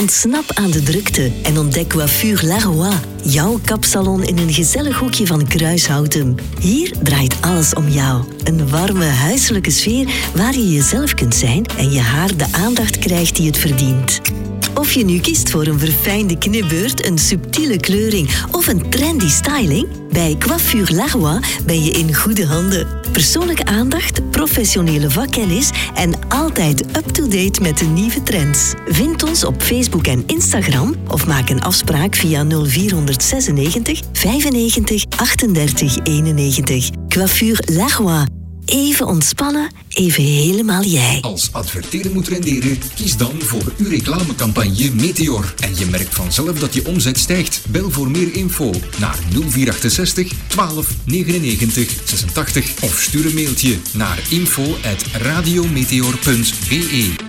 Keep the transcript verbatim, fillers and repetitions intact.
Ontsnap aan de drukte en ontdek Coiffure Laroy, jouw kapsalon in een gezellig hoekje van Kruishouten. Hier draait alles om jou. Een warme, huiselijke sfeer waar je jezelf kunt zijn en je haar de aandacht krijgt die het verdient. Of je nu kiest voor een verfijnde knipbeurt, een subtiele kleuring of een trendy styling, bij Coiffure Laroy ben je in goede handen. Persoonlijke aandacht, professionele vakkennis en altijd up-to-date met de nieuwe trends. Vind ons op Facebook en Instagram of maak een afspraak via nul vier zesennegentig vijfennegentig achtendertig eenennegentig. Coiffure Laroy. Even ontspannen, even helemaal jij. Als adverteren moet renderen, kies dan voor uw reclamecampagne Meteor. En je merkt vanzelf dat je omzet stijgt. Bel voor meer info naar nul vier achtenzestig twaalf negenennegentig zesentachtig of stuur een mailtje naar info at radiometeor punt be.